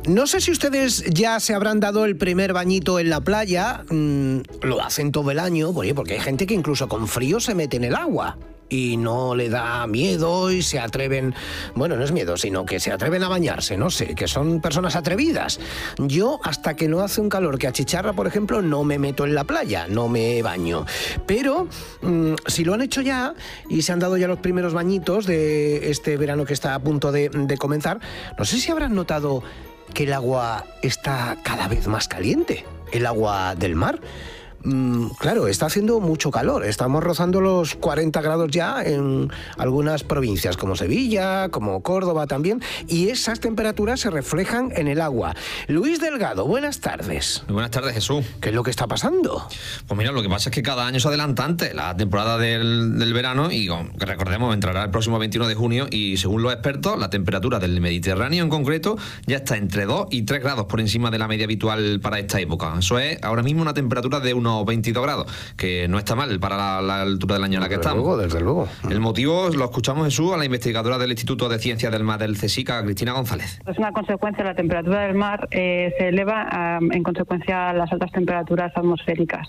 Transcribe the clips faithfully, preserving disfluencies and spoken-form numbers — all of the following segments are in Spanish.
no sé si ustedes ya se habrán dado el primer bañito en la playa, mmm, lo hacen todo el año, oye, porque hay gente que incluso con frío se mete en el agua y no le da miedo y se atreven, bueno, no es miedo, sino que se atreven a bañarse, no sé, que son personas atrevidas. Yo, hasta que no hace un calor que achicharra, por ejemplo, no me meto en la playa, no me baño. Pero mmm, si lo han hecho ya y se han dado ya los primeros bañitos de este verano que está a punto de, de comenzar, no sé si habrán notado que el agua está cada vez más caliente, el agua del mar. Mm, claro, está haciendo mucho calor, estamos rozando los cuarenta grados ya en algunas provincias como Sevilla, como Córdoba también, y esas temperaturas se reflejan en el agua. Luis Delgado, buenas tardes. Muy buenas tardes, Jesús. ¿Qué es lo que está pasando? Pues mira, lo que pasa es que cada año se adelanta antes la temporada del, del verano y que recordemos entrará el próximo veintiuno de junio y según los expertos la temperatura del Mediterráneo en concreto ya está entre dos y tres grados por encima de la media habitual para esta época. Eso es ahora mismo una temperatura de unos veintidós grados, que no está mal para la, la altura del año en la que desde estamos. Luego, desde luego. El motivo lo escuchamos, Jesús, a la investigadora del Instituto de Ciencias del Mar del CSIC, Cristina González. Es una consecuencia, la temperatura del mar eh, se eleva um, en consecuencia a las altas temperaturas atmosféricas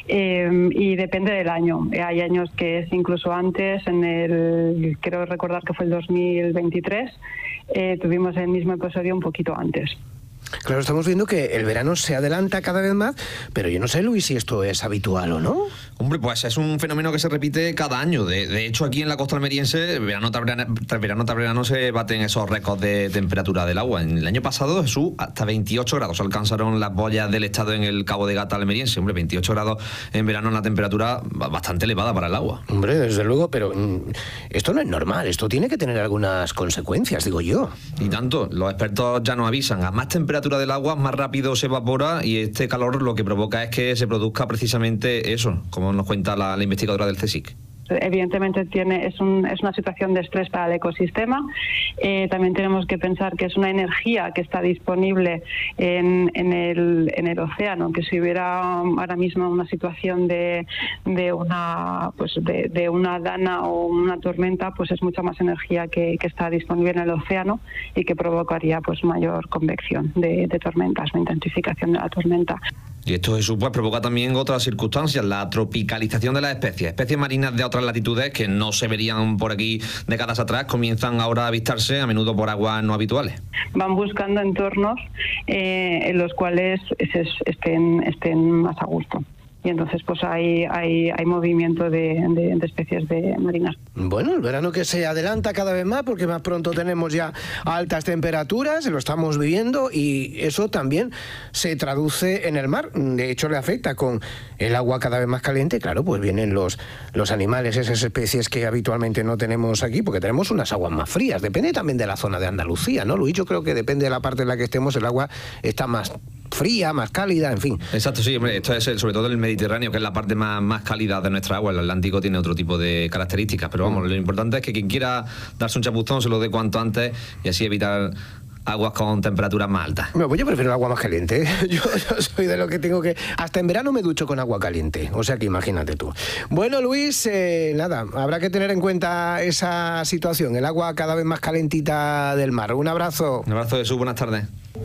eh, y depende del año. Eh, hay años que es incluso antes, en el, creo recordar que fue el dos mil veintitrés, eh, tuvimos el mismo episodio un poquito antes. Claro, estamos viendo que el verano se adelanta cada vez más, pero yo no sé, Luis, si esto es habitual o no. Hombre, pues es un fenómeno que se repite cada año. De, de hecho, aquí en la costa almeriense, verano tras verano, verano tras verano se baten esos récords de temperatura del agua. En el año pasado, Jesús, hasta veintiocho grados alcanzaron las boyas del estado en el Cabo de Gata almeriense. Hombre, veintiocho grados en verano, una temperatura bastante elevada para el agua. Hombre, desde luego, pero mmm, esto no es normal. Esto tiene que tener algunas consecuencias, digo yo. Y tanto, los expertos ya nos avisan. A más temperatura del agua, más rápido se evapora y este calor lo que provoca es que se produzca precisamente eso, como nos cuenta la, la investigadora del CSIC. Evidentemente tiene, es, un, es una situación de estrés para el ecosistema. Eh, también tenemos que pensar que es una energía que está disponible en, en, el, en el océano, que si hubiera ahora mismo una situación de, de, una, pues de, de una dana o una tormenta, pues es mucha más energía que, que está disponible en el océano y que provocaría pues mayor convección de, de tormentas, una intensificación de la tormenta. Y esto, Jesús, pues provoca también otras circunstancias, la tropicalización de las especies. Especies marinas de otras latitudes que no se verían por aquí décadas atrás comienzan ahora a avistarse, a menudo por aguas no habituales. Van buscando entornos eh, en los cuales se, estén, estén más a gusto. Y entonces pues hay, hay, hay movimiento de, de, de especies de marinas. Bueno, el verano que se adelanta cada vez más porque más pronto tenemos ya altas temperaturas, lo estamos viviendo y eso también se traduce en el mar. De hecho le afecta con el agua cada vez más caliente, claro, pues vienen los, los animales, esas especies que habitualmente no tenemos aquí, porque tenemos unas aguas más frías. Depende también de la zona de Andalucía, ¿no, Luis? Yo creo que depende de la parte en la que estemos, el agua está más fría, más cálida, en fin. Exacto, sí, hombre, esto es el, sobre todo el Mediterráneo, que es la parte más, más cálida de nuestra agua. El Atlántico tiene otro tipo de características, pero vamos, mm. lo importante es que quien quiera darse un chapuzón se lo dé cuanto antes y así evitar aguas con temperaturas más altas. Bueno, pues yo prefiero el agua más caliente. Yo, yo soy de lo que tengo que... Hasta en verano me ducho con agua caliente, o sea que imagínate tú. Bueno, Luis, eh, nada, habrá que tener en cuenta esa situación, el agua cada vez más calentita del mar. Un abrazo. Un abrazo, Jesús, buenas tardes.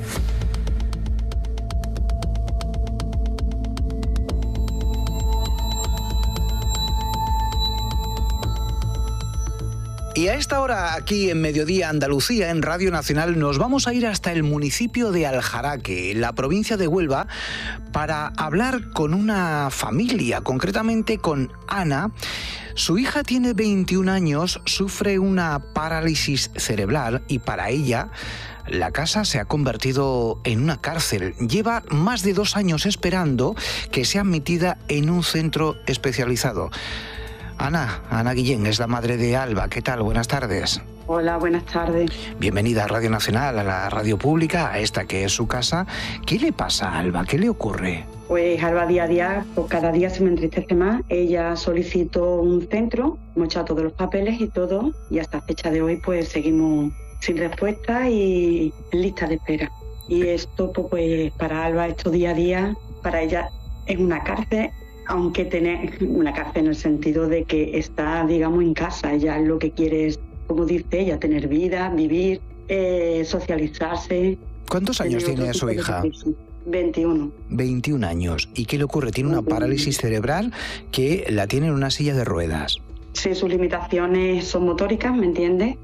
Y a esta hora, aquí en Mediodía Andalucía, en Radio Nacional, nos vamos a ir hasta el municipio de Aljaraque, en la provincia de Huelva, para hablar con una familia, concretamente con Ana. Su hija tiene veintiún años, sufre una parálisis cerebral y para ella la casa se ha convertido en una cárcel. Lleva más de dos años esperando que sea admitida en un centro especializado. Ana, Ana Guillén es la madre de Alba. ¿Qué tal? Buenas tardes. Hola, buenas tardes. Bienvenida a Radio Nacional, a la radio pública, a esta que es su casa. ¿Qué le pasa a Alba? ¿Qué le ocurre? Pues Alba día a día, pues cada día se me entristece más. Ella solicitó un centro, hemos echado todos los papeles y todo, y hasta fecha de hoy pues seguimos sin respuesta y en lista de espera. Y esto pues para Alba, esto día a día, para ella es una cárcel. Aunque tiene una cárcel en el sentido de que está, digamos, en casa. Ella lo que quiere es, como dice ella, tener vida, vivir, eh, socializarse, ¿Cuántos años tiene su hija? veintiuno. veintiún años. ¿Y qué le ocurre? Tiene una parálisis cerebral que la tiene en una silla de ruedas. Sí, sus limitaciones son motóricas, ¿me entiendes?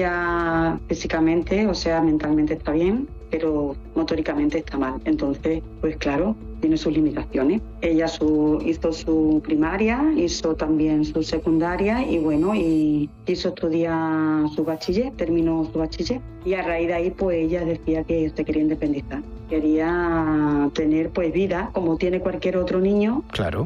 Ella físicamente, o sea, mentalmente está bien, pero motóricamente está mal. Entonces, pues claro, tiene sus limitaciones. Ella su, hizo su primaria, hizo también su secundaria y bueno, y quiso estudiar su bachiller, terminó su bachiller. Y a raíz de ahí, pues ella decía que se quería independizar. Quería tener pues vida, como tiene cualquier otro niño. Claro.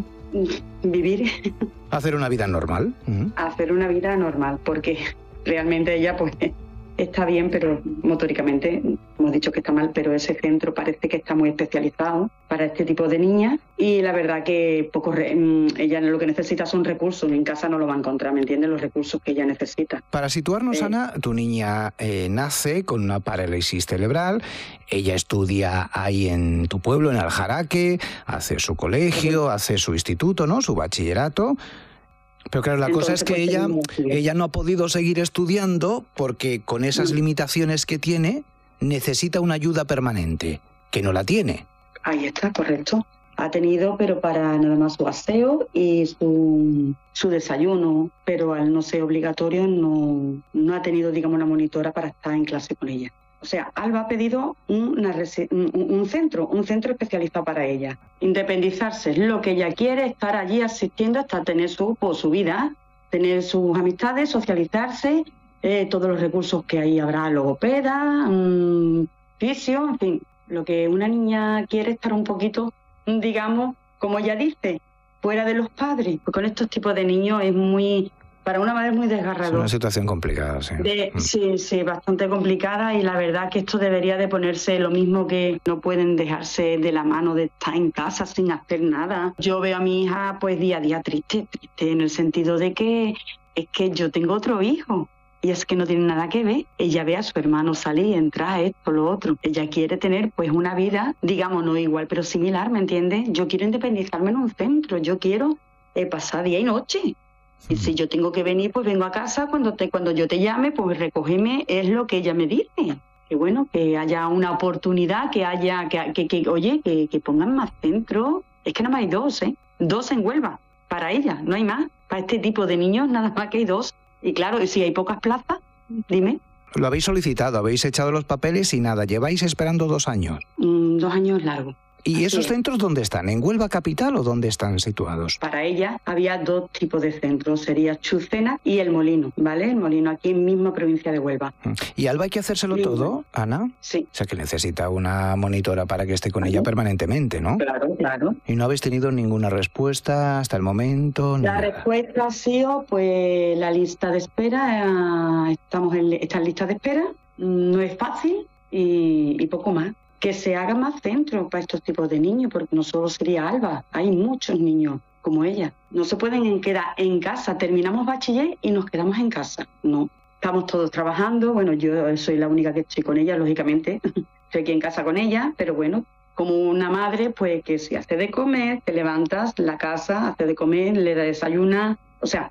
Vivir. Hacer una vida normal. Uh-huh. Hacer una vida normal, porque realmente ella pues está bien, pero motóricamente hemos dicho que está mal, pero ese centro parece que está muy especializado para este tipo de niñas y la verdad que poco re- ella lo que necesita son recursos, en casa no lo va a encontrar, ¿me entiendes? Los recursos que ella necesita. Para situarnos, Eh, Ana, tu niña eh, nace con una parálisis cerebral, ella estudia ahí en tu pueblo, en Aljaraque, hace su colegio, hace su instituto, ¿no? Su bachillerato. Pero claro, la cosa es que ella, ella no ha podido seguir estudiando porque con esas limitaciones que tiene necesita una ayuda permanente, que no la tiene. Ahí está, correcto. Ha tenido, pero para nada más su aseo y su, su desayuno, pero al no ser obligatorio no, no ha tenido, digamos, una monitora para estar en clase con ella. O sea, Alba ha pedido una, un, un centro, un centro especializado para ella. Independizarse es lo que ella quiere, estar allí asistiendo hasta tener su, pues, su vida, tener sus amistades, socializarse, eh, todos los recursos que ahí habrá, logopeda, um, fisio, en fin. Lo que una niña quiere es estar un poquito, digamos, como ella dice, fuera de los padres. Porque con estos tipos de niños es muy... Para una madre es muy desgarrador. Es una situación complicada, sí. De, mm. Sí, sí, bastante complicada y la verdad que esto debería de ponerse lo mismo que no pueden dejarse de la mano de estar en casa sin hacer nada. Yo veo a mi hija pues día a día triste, triste en el sentido de que es que yo tengo otro hijo y es que no tiene nada que ver. Ella ve a su hermano salir, entrar, esto, lo otro. Ella quiere tener pues una vida, digamos, no igual, pero similar, ¿me entiendes? Yo quiero independizarme en un centro, yo quiero eh, pasar día y noche. Y si yo tengo que venir, pues vengo a casa, cuando te cuando yo te llame, pues recógeme, es lo que ella me dice. Que bueno, que haya una oportunidad, que haya, que, que, que oye, que, que pongan más centros. Es que nada más hay dos, ¿eh? Dos en Huelva, para ella, no hay más. Para este tipo de niños nada más que hay dos. Y claro, si hay pocas plazas, dime. Lo habéis solicitado, habéis echado los papeles y nada, lleváis esperando dos años. Mm, dos años largos. ¿Y esos Sí. centros dónde están? ¿En Huelva capital o dónde están situados? Para ella había dos tipos de centros, sería Chucena y El Molino, ¿vale? El Molino aquí en misma provincia de Huelva. ¿Y Alba hay que hacérselo Sí. todo, Ana? Sí. O sea, que necesita una monitora para que esté con ella permanentemente, ¿no? Claro, claro. ¿Y no habéis tenido ninguna respuesta hasta el momento? La Nada. respuesta ha sido, pues, la lista de espera, eh, estamos en, está en lista de espera, no es fácil y, y poco más. Que se haga más centros para estos tipos de niños, porque no solo sería Alba, hay muchos niños como ella. No se pueden quedar en casa, terminamos bachiller y nos quedamos en casa, no. Estamos todos trabajando, bueno, yo soy la única que estoy con ella, lógicamente, estoy aquí en casa con ella, pero bueno, como una madre, pues que si hace de comer, te levantas, la casa, hace de comer, le da desayunar, o sea,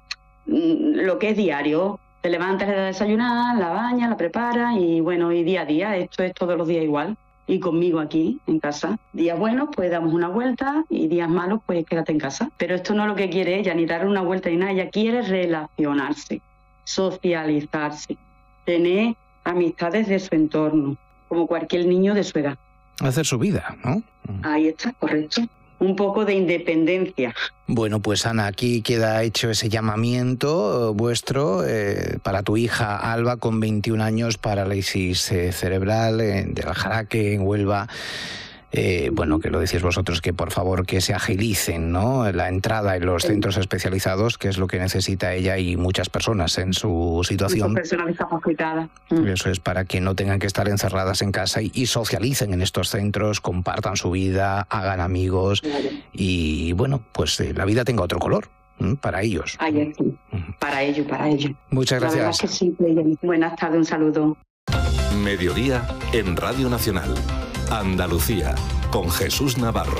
lo que es diario, te levantas, le da desayunar, la baña, la prepara y bueno, y día a día, esto es todos los días igual. Y conmigo aquí, en casa. Días buenos, pues damos una vuelta y días malos, pues quédate en casa. Pero esto no es lo que quiere ella, ni dar una vuelta ni nada. Ella quiere relacionarse, socializarse, tener amistades de su entorno, como cualquier niño de su edad. Hacer su vida, ¿no? Ahí está, correcto. Un poco de independencia. Bueno, pues Ana, aquí queda hecho ese llamamiento eh, vuestro eh, para tu hija Alba con veintiún años, parálisis eh, cerebral, eh, de Aljaraque, en Huelva. Eh, bueno, que lo decís vosotros, que por favor que se agilicen, ¿no?, la entrada en los Sí. centros especializados, que es lo que necesita ella y muchas personas en su situación. Muchas personas discapacitadas. Mm. Eso es para que no tengan que estar encerradas en casa y, y socialicen en estos centros, compartan su vida, hagan amigos Claro. y, bueno, pues eh, la vida tenga otro color ¿m? Para ellos. Ahí está. Para ello, para ello. Muchas La verdad gracias. es que sí. Buenas tardes, un saludo. Mediodía en Radio Nacional. Andalucía, con Jesús Navarro.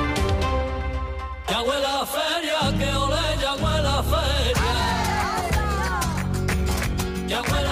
Ya huele a feria, que ole, ya huele a feria. Ya huele a feria.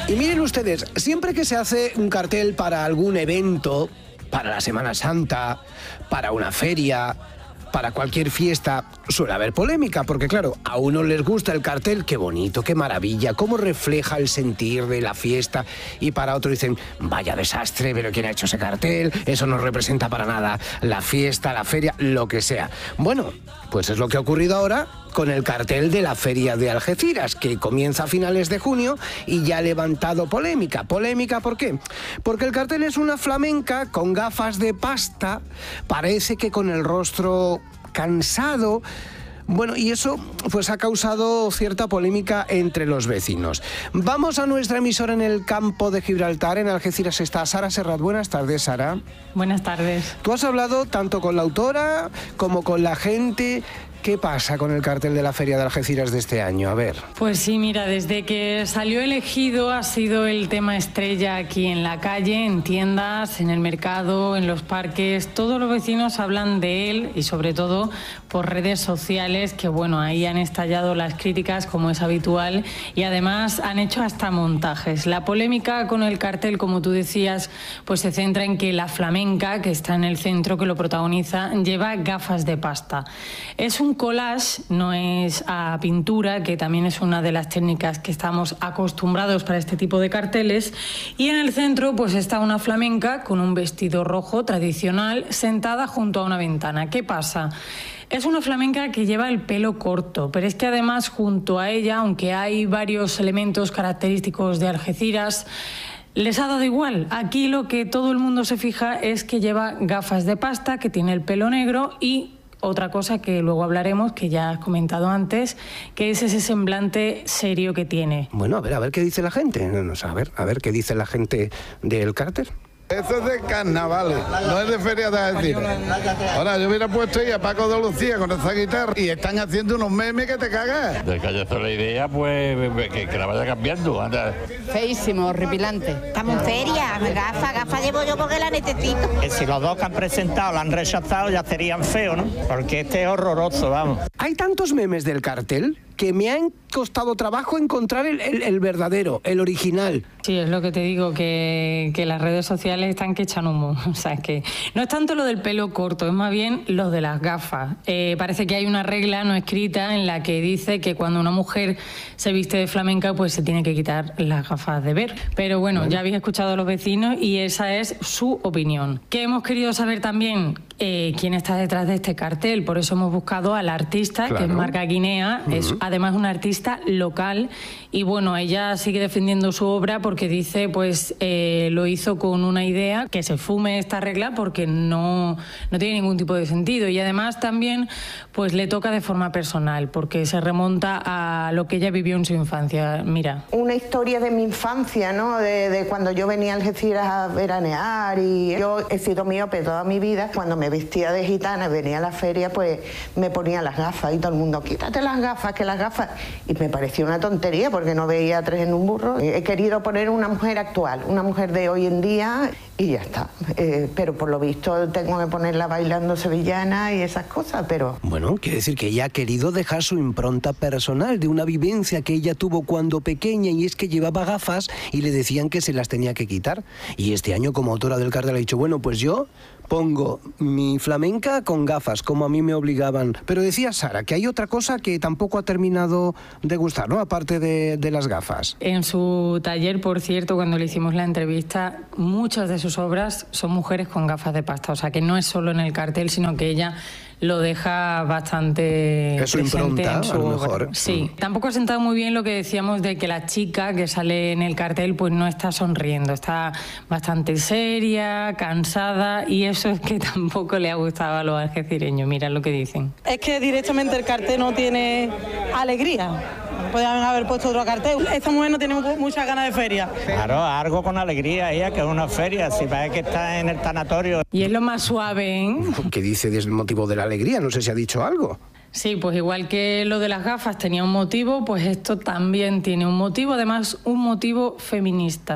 Y miren ustedes, siempre que se hace un cartel para algún evento, para la Semana Santa, para una feria, para cualquier fiesta, suele haber polémica, porque claro, a uno les gusta el cartel, qué bonito, qué maravilla, cómo refleja el sentir de la fiesta, y para otros dicen, vaya desastre, pero ¿quién ha hecho ese cartel? Eso no representa para nada la fiesta, la feria, lo que sea. Bueno, pues es lo que ha ocurrido ahora con el cartel de la Feria de Algeciras, que comienza a finales de junio y ya ha levantado polémica. ¿Polémica por qué? Porque el cartel es una flamenca con gafas de pasta, parece que con el rostro cansado. Bueno, y eso pues ha causado cierta polémica entre los vecinos. Vamos a nuestra emisora en el campo de Gibraltar, en Algeciras está Sara Serrat. Buenas tardes, Sara. Buenas tardes. Tú has hablado tanto con la autora como con la gente. ¿Qué pasa con el cartel de la Feria de Algeciras de este año? A ver. Pues sí, mira, desde que salió elegido ha sido el tema estrella aquí en la calle, en tiendas, en el mercado, en los parques. Todos los vecinos hablan de él y sobre todo por redes sociales, que bueno, ahí han estallado las críticas como es habitual y además han hecho hasta montajes. La polémica con el cartel, como tú decías, pues se centra en que la flamenca, que está en el centro, que lo protagoniza, lleva gafas de pasta. Es un Un collage, no es a pintura, que también es una de las técnicas que estamos acostumbrados para este tipo de carteles, y en el centro pues está una flamenca con un vestido rojo tradicional sentada junto a una ventana. ¿Qué pasa? Es una flamenca que lleva el pelo corto, pero es que además junto a ella, aunque hay varios elementos característicos de Algeciras, les ha dado igual. Aquí lo que todo el mundo se fija es que lleva gafas de pasta, que tiene el pelo negro y otra cosa que luego hablaremos, que ya has comentado antes, que es ese semblante serio que tiene. Bueno, a ver, a ver qué dice la gente. No, a ver, a ver qué dice la gente del cartel. Eso es de carnaval, no es de Feria de Algeciras. Ahora, yo hubiera puesto ahí a Paco de Lucía con esa guitarra y están haciendo unos memes que te cagas. De que haya hecho la idea, pues que, que la vaya cambiando. Anda. Feísimo, horripilante. Estamos en feria, gafas, gafas llevo yo porque la necesito. Que si los dos que han presentado la han rechazado ya serían feos, ¿no? Porque este es horroroso, vamos. Hay tantos memes del cartel que me han costado trabajo encontrar el, el, el verdadero, el original. Sí, es lo que te digo, que, que las redes sociales están que echan humo. O sea, que no es tanto lo del pelo corto, es más bien lo de las gafas. Eh, parece que hay una regla no escrita en la que dice que cuando una mujer se viste de flamenca, pues se tiene que quitar las gafas de ver. Pero bueno, bueno. ya habéis escuchado a los vecinos y esa es su opinión. ¿Qué hemos querido saber también? Eh, quién está detrás de este cartel. Por eso hemos buscado a la artista, claro, que es Marga Guinea. Uh-huh. Es además una artista local y bueno, ella sigue defendiendo su obra porque dice, pues eh, lo hizo con una idea, que se fume esta regla porque no, no tiene ningún tipo de sentido, y además también pues le toca de forma personal porque se remonta a lo que ella vivió en su infancia. Mira. Una historia de mi infancia, ¿no? De, de cuando yo venía a Algeciras a veranear, y yo he sido miope toda mi vida. Cuando me vestía de gitana, venía a la feria, pues me ponía las gafas y todo el mundo, quítate las gafas, que las gafas... Y me pareció una tontería porque no veía tres en un burro. He querido poner una mujer actual, una mujer de hoy en día y ya está. Eh, pero por lo visto tengo que ponerla bailando sevillana y esas cosas, pero... Bueno, quiere decir que ella ha querido dejar su impronta personal de una vivencia que ella tuvo cuando pequeña, y es que llevaba gafas y le decían que se las tenía que quitar. Y este año, como autora del cartel, ha dicho, bueno, pues yo pongo mi flamenca con gafas, como a mí me obligaban. Pero decía Sara que hay otra cosa que tampoco ha terminado de gustar, ¿no? Aparte de, de las gafas. En su taller, por cierto, cuando le hicimos la entrevista, muchas de sus obras son mujeres con gafas de pasta. O sea, que no es solo en el cartel, sino que ella lo deja bastante es su impronta, en su a lo obra. mejor. Sí, mm. Tampoco ha sentado muy bien lo que decíamos de que la chica que sale en el cartel pues no está sonriendo, está bastante seria, cansada, y eso es que tampoco le ha gustado a los algecireños. Mira lo que dicen. Es que directamente el cartel no tiene alegría. Podrían haber puesto otro cartel. Esta mujer no tiene muchas ganas de feria. Claro, algo con alegría, ella, que es una feria, si parece que está en el tanatorio. Y es lo más suave, ¿eh? ¿Qué dice del motivo de la alegría? No sé si ha dicho algo. Sí, pues igual que lo de las gafas tenía un motivo, pues esto también tiene un motivo, además un motivo feminista.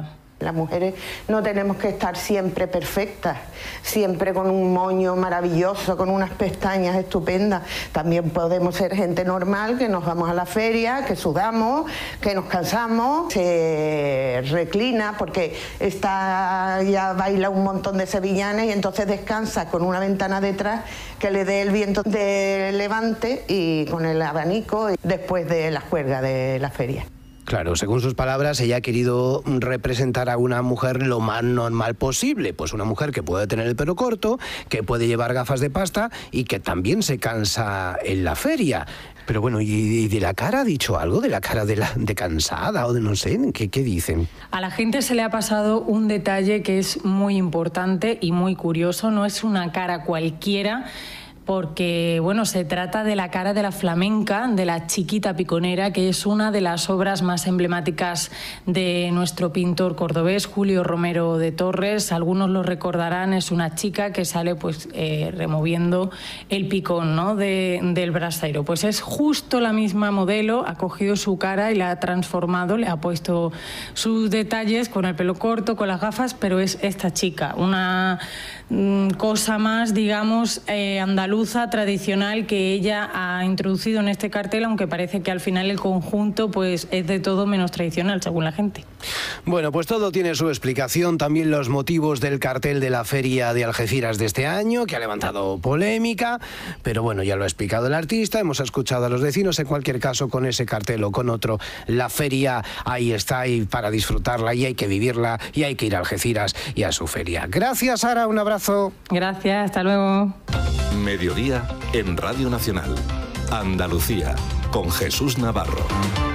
Las mujeres no tenemos que estar siempre perfectas, siempre con un moño maravilloso, con unas pestañas estupendas. También podemos ser gente normal, que nos vamos a la feria, que sudamos, que nos cansamos, se reclina porque está, ya baila un montón de sevillanas y entonces descansa con una ventana detrás que le dé el viento de levante y con el abanico después de la juerga de la feria. Claro, según sus palabras, ella ha querido representar a una mujer lo más normal posible. Pues una mujer que puede tener el pelo corto, que puede llevar gafas de pasta y que también se cansa en la feria. Pero bueno, ¿y de la cara ha dicho algo? ¿De la cara de, la, de cansada o de no sé? ¿Qué, qué dicen? A la gente se le ha pasado un detalle que es muy importante y muy curioso. No es una cara cualquiera, porque bueno, se trata de la cara de la flamenca, de la Chiquita Piconera, que es una de las obras más emblemáticas de nuestro pintor cordobés, Julio Romero de Torres. Algunos lo recordarán, es una chica que sale pues eh, removiendo el picón, ¿no?, de, del brasero. Pues es justo la misma modelo, ha cogido su cara y la ha transformado, le ha puesto sus detalles con el pelo corto, con las gafas, pero es esta chica, una mm, cosa más, digamos, eh, andaluza, tradicional, que ella ha introducido en este cartel, aunque parece que al final el conjunto pues es de todo menos tradicional, según la gente. Bueno, pues todo tiene su explicación, también los motivos del cartel de la Feria de Algeciras de este año, que ha levantado polémica, pero bueno, ya lo ha explicado el artista, hemos escuchado a los vecinos. En cualquier caso, con ese cartel o con otro, la feria ahí está, y para disfrutarla, y hay que vivirla, y hay que ir a Algeciras y a su feria. Gracias, Sara, un abrazo. Gracias, hasta luego. Mediodía en Radio Nacional. Andalucía, con Jesús Navarro.